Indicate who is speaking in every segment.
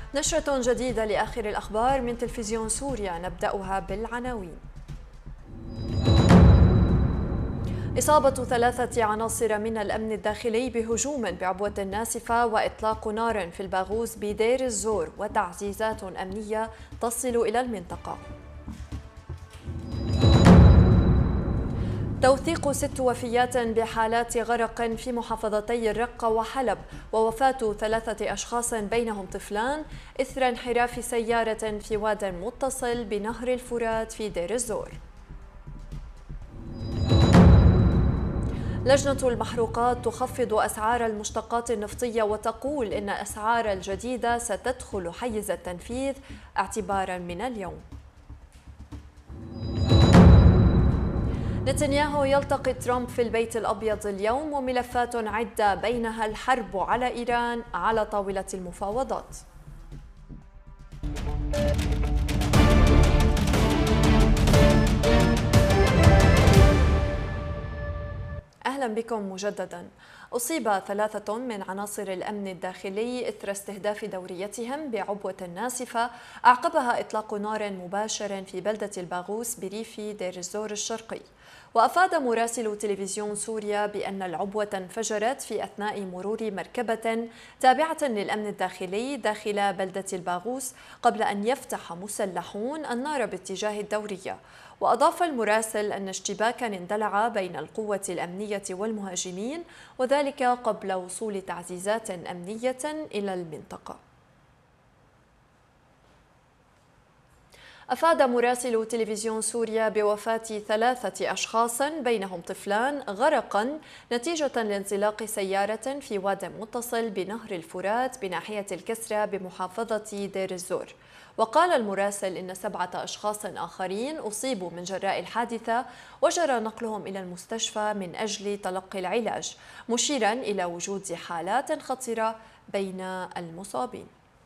Speaker 1: نشرة جديدة لآخر الأخبار من تلفزيون سوريا، نبدأها بالعناوين. إصابة 3 عناصر من الأمن الداخلي بهجوم بعبوة ناسفة وإطلاق نار في الباغوث بدير الزور وتعزيزات أمنية تصل إلى المنطقة. توثيق 6 وفيات بحالات غرق في محافظتي الرقة وحلب، ووفاة 3 أشخاص بينهم طفلان إثر انحراف سيارة في واد متصل بنهر الفرات في دير الزور. لجنة المحروقات تخفض أسعار المشتقات النفطية وتقول إن الأسعار الجديدة ستدخل حيز التنفيذ اعتبارا من اليوم. نتنياهو يلتقي ترامب في البيت الأبيض اليوم، وملفات عدة بينها الحرب على إيران على طاولة المفاوضات. أهلا بكم مجددا. أصيب 3 من عناصر الأمن الداخلي إثر استهداف دوريتهم بعبوة ناسفة أعقبها إطلاق نار مباشر في بلدة الباغوث بريف دير الزور الشرقي. وأفاد مراسل تلفزيون سوريا بأن العبوة انفجرت في أثناء مرور مركبة تابعة للأمن الداخلي داخل بلدة الباغوث قبل أن يفتح مسلحون النار باتجاه الدورية. وأضاف المراسل أن اشتباكا اندلع بين القوة الأمنية والمهاجمين، وذلك قبل وصول تعزيزات أمنية إلى المنطقة. أفاد مراسل تلفزيون سوريا بوفاة 3 أشخاص بينهم طفلان غرقا نتيجة لانزلاق سيارة في واد متصل بنهر الفرات بناحية الكسرة بمحافظة دير الزور. وقال المراسل إن 7 أشخاص آخرين أصيبوا من جراء الحادثة وجرى نقلهم إلى المستشفى من أجل تلقي العلاج، مشيرا إلى وجود حالات خطرة بين المصابين.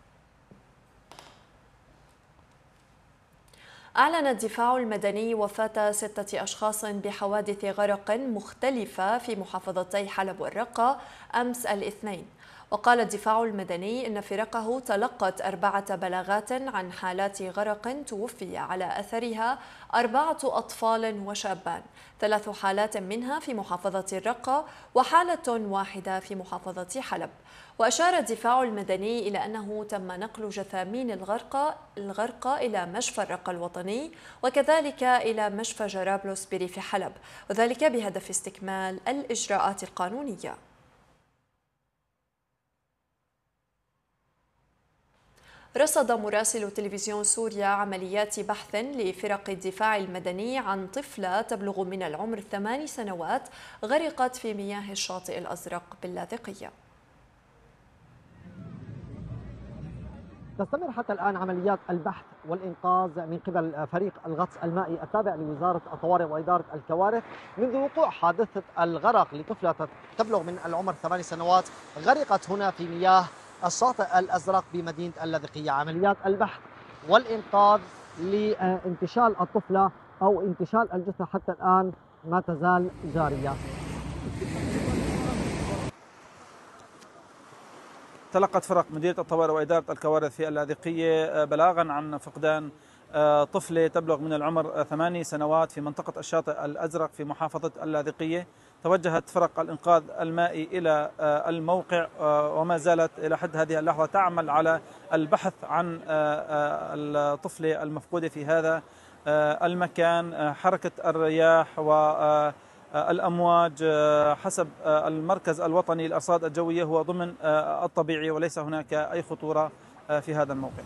Speaker 1: أعلن الدفاع المدني وفاة 6 أشخاص بحوادث غرق مختلفة في محافظتي حلب والرقة أمس الاثنين. وقال الدفاع المدني إن فرقه تلقت 4 بلاغات عن حالات غرق توفي على أثرها 4 أطفال وشابان، 3 حالات منها في محافظة الرقة وحالة واحدة في محافظة حلب. وأشار الدفاع المدني إلى أنه تم نقل جثامين الغرقى إلى مشفى الرقة الوطني وكذلك إلى مشفى جرابلس بريف حلب، وذلك بهدف استكمال الإجراءات القانونية. رصد مراسل تلفزيون سوريا عمليات بحث لفرق الدفاع المدني عن طفلة تبلغ من العمر 8 سنوات غرقت في مياه الشاطئ الأزرق باللاذقية.
Speaker 2: تستمر حتى الآن عمليات البحث والإنقاذ من قبل فريق الغطس المائي التابع لوزارة الطوارئ وإدارة الكوارث منذ وقوع حادثة الغرق لطفلة تبلغ من العمر 8 سنوات غرقت هنا في مياه الشاطئ الأزرق بمدينة اللاذقية. عمليات البحث والإنقاذ لانتشال الطفلة أو انتشال الجثة حتى الآن ما تزال جارية.
Speaker 3: تلقت فرق مديرية الطوارئ وإدارة الكوارث في اللاذقية بلاغا عن فقدان طفلة تبلغ من العمر 8 سنوات في منطقة الشاطئ الأزرق في محافظة اللاذقية. توجهت فرق الإنقاذ المائي إلى الموقع وما زالت إلى حد هذه اللحظة تعمل على البحث عن الطفلة المفقودة في هذا المكان. حركة الرياح والأمواج حسب المركز الوطني للأرصاد الجوية هو ضمن الطبيعي وليس هناك أي خطورة في هذا الموقع.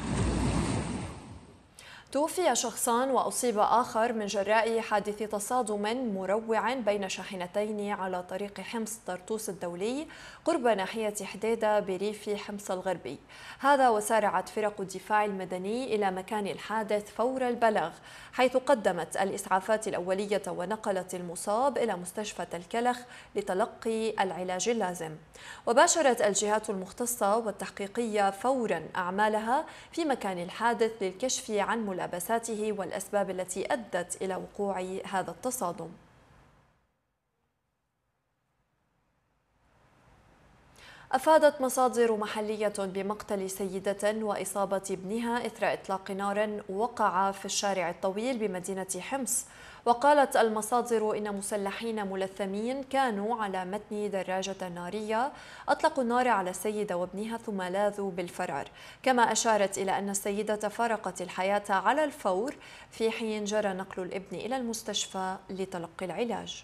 Speaker 1: توفي شخصان وأصيب آخر من جراء حادث تصادم مروع بين شاحنتين على طريق حمص طرطوس الدولي قرب ناحية حديدة بريف حمص الغربي. هذا وسارعت فرق الدفاع المدني إلى مكان الحادث فور البلاغ، حيث قدمت الإسعافات الأولية ونقلت المصاب إلى مستشفى الكلخ لتلقي العلاج اللازم. وباشرت الجهات المختصة والتحقيقية فورا أعمالها في مكان الحادث للكشف عن ملابساته والأسباب التي أدت إلى وقوع هذا التصادم. أفادت مصادر محلية بمقتل سيدة وإصابة ابنها إثر إطلاق نار وقع في الشارع الطويل بمدينة حمص. وقالت المصادر إن مسلحين ملثمين كانوا على متن دراجة نارية أطلقوا النار على السيدة وابنها ثم لاذوا بالفرار. كما أشارت إلى أن السيدة فارقت الحياة على الفور في حين جرى نقل الابن إلى المستشفى لتلقي العلاج.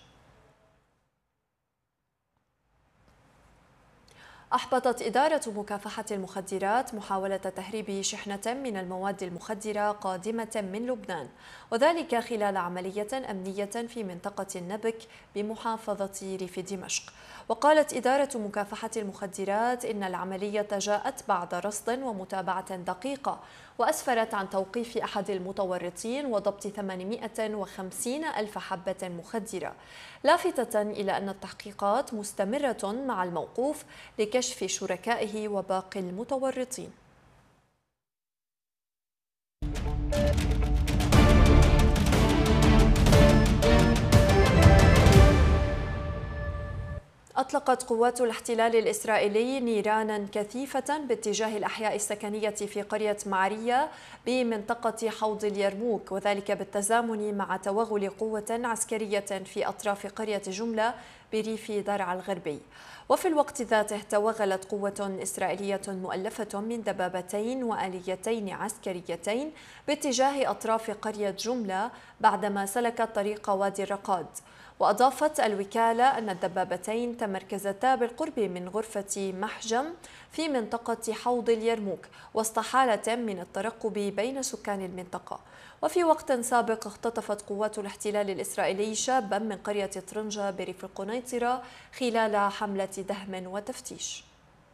Speaker 1: أحبطت إدارة مكافحة المخدرات محاولة تهريب شحنة من المواد المخدرة قادمة من لبنان، وذلك خلال عملية أمنية في منطقة النبك بمحافظة ريف دمشق. وقالت إدارة مكافحة المخدرات إن العملية جاءت بعد رصد ومتابعة دقيقة، وأسفرت عن توقيف أحد المتورطين وضبط 850 ألف حبة مخدرة، لافتة إلى أن التحقيقات مستمرة مع الموقوف لكشف شركائه وباقي المتورطين. أطلقت قوات الاحتلال الإسرائيلي نيرانا كثيفة باتجاه الأحياء السكنية في قرية معرية بمنطقة حوض اليرموك، وذلك بالتزامن مع توغل قوة عسكرية في أطراف قرية جملة بريف درعا الغربي. وفي الوقت ذاته توغلت قوة إسرائيلية مؤلفة من دبابتين وآليتين عسكريتين باتجاه أطراف قرية جملة بعدما سلكت طريق وادي الرقاد. وأضافت الوكالة أن الدبابتين تمركزتا بالقرب من غرفة محجم في منطقة حوض اليرموك وسط حالة من الترقب بين سكان المنطقة. وفي وقت سابق اختطفت قوات الاحتلال الإسرائيلي شابا من قرية طرنجة بريف القنيطرة خلال حملة دهم وتفتيش.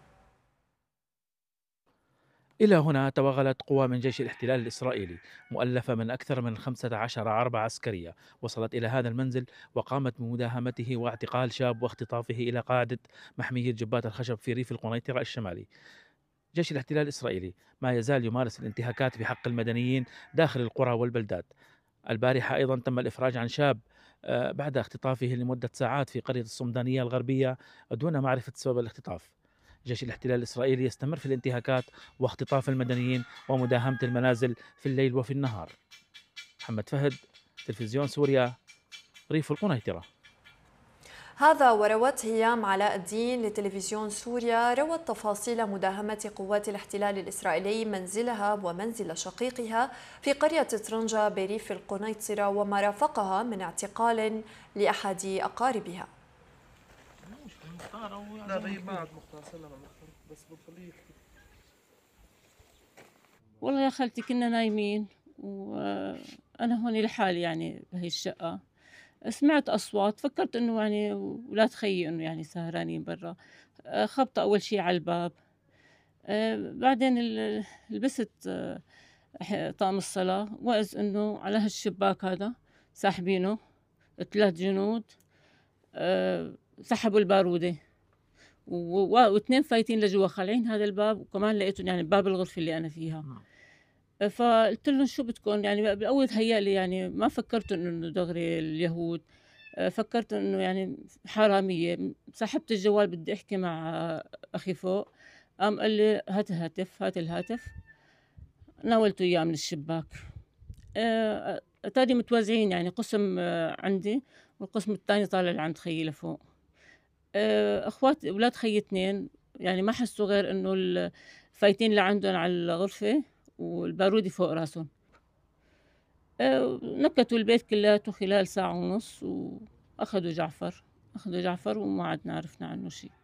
Speaker 4: إلى هنا توغلت قوى من جيش الاحتلال الإسرائيلي مؤلفة من أكثر من 15 عربة عسكرية وصلت إلى هذا المنزل وقامت بمداهمته واعتقال شاب واختطافه إلى قاعدة محمية جبات الخشب في ريف القنيطرة الشمالي. جيش الاحتلال الإسرائيلي ما يزال يمارس الانتهاكات بحق المدنيين داخل القرى والبلدات. البارحة أيضا تم الإفراج عن شاب بعد اختطافه لمدة ساعات في قرية الصمدانية الغربية دون معرفة سبب الاختطاف. جيش الاحتلال الإسرائيلي يستمر في الانتهاكات واختطاف المدنيين ومداهمة المنازل في الليل وفي النهار. محمد فهد، تلفزيون سوريا، ريف القنيطرة.
Speaker 1: هذا وروت هيام علاء الدين لتلفزيون سوريا روت تفاصيل مداهمة قوات الاحتلال الإسرائيلي منزلها ومنزل شقيقها في قرية طرنجة بريف القنيطرة وما رافقها من اعتقال لأحد أقاربها.
Speaker 5: لا غير بعد مختار سلام بس بتخليه.
Speaker 6: والله يا خالتي كنا نايمين وأنا هون لحالي يعني بهي الشقة، سمعت أصوات فكرت إنه يعني ولاد خيي إنه يعني سهرانين برا. خبطة أول شي على الباب، بعدين لبست طقم الصلاة وإذ إنه على هالشباك هذا ساحبينه 3 جنود، سحبوا البارودة واثنين فايتين لجوا خالعين هذا الباب، وكمان لقيتهم يعني باب الغرفة اللي أنا فيها. فقلت لهم شو بدكم يعني، بالأول تهيألي يعني ما فكرت إنه دغري اليهود، فكرت إنه يعني حرامية. سحبت الجوال بدي أحكي مع أخي فوق، قام قال لي هات الهاتف، هات الهاتف، ناولته إياه من الشباك. أتاري متوزعين يعني قسم عندي والقسم الثاني طالع عند خيي لفوق. أخوات أولاد خيي 2 يعني ما حسوا غير إنه الفايتين اللي عندهم على الغرفة والبارودي فوق راسهم. نكتوا البيت كلاته خلال ساعة ونص وأخذوا جعفر وما عدنا عرفنا عنه شيء.